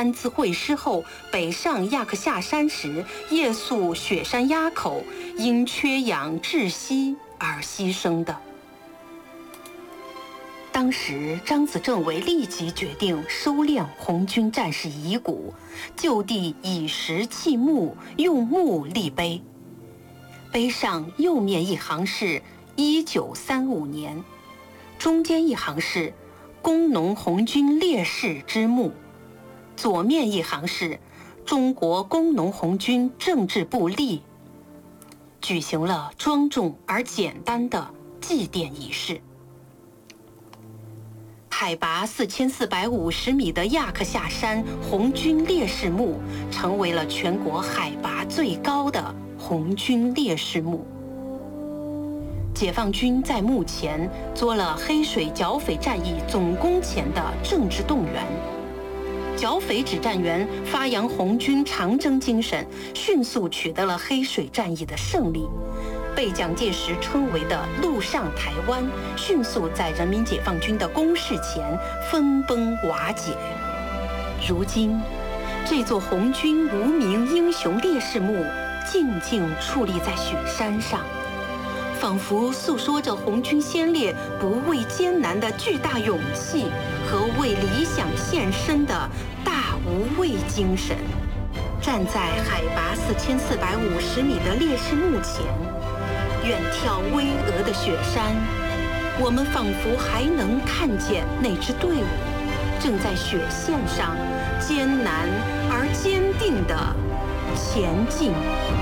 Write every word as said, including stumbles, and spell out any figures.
三资会师后，北上亚克夏山时，夜宿雪山崖口，因缺氧窒息而牺牲的。当时，张子政委立即决定收敛红军战士遗骨，就地以石砌墓，用木立碑。碑上右面一行是一九三五年，中间一行是工农红军烈士之墓，左面一行是中国工农红军政治部立，举行了庄重而简单的祭奠仪式。海拔四千四百五十米的亚克夏山红军烈士墓，成为了全国海拔最高的红军烈士墓。解放军在墓前做了黑水剿匪战役总攻前的政治动员，剿匪指战员发扬红军长征精神，迅速取得了黑水战役的胜利，被蒋介石称为的陆上台湾，迅速在人民解放军的攻势前分崩瓦解。如今，这座红军无名英雄烈士墓静静矗立在雪山上，仿佛诉说着红军先烈不畏艰难的巨大勇气和为理想献身的大无畏精神。站在海拔四千四百五十米的烈士墓前，远眺巍峨的雪山，我们仿佛还能看见那支队伍正在雪线上艰难而坚定地前进。